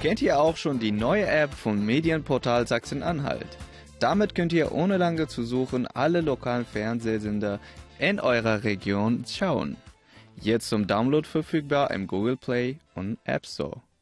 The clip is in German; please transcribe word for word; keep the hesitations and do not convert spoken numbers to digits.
Kennt ihr auch schon die neue App von Medienportal Sachsen-Anhalt? Damit könnt ihr ohne lange zu suchen alle lokalen Fernsehsender in eurer Region schauen. Jetzt zum Download verfügbar im Google Play und App Store.